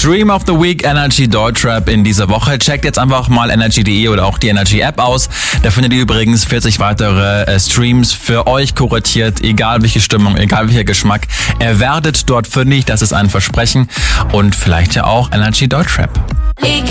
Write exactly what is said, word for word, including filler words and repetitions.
Stream of the Week Energy Deutschrap in dieser Woche. Checkt jetzt einfach mal energy punkt de oder auch die Energy App aus. Da findet ihr übrigens vierzig weitere äh, Streams für euch kuratiert, egal welche Stimmung, egal welcher Geschmack. Ihr werdet dort fündig, das ist ein Versprechen. Und vielleicht ja auch Energy Deutschrap. Egal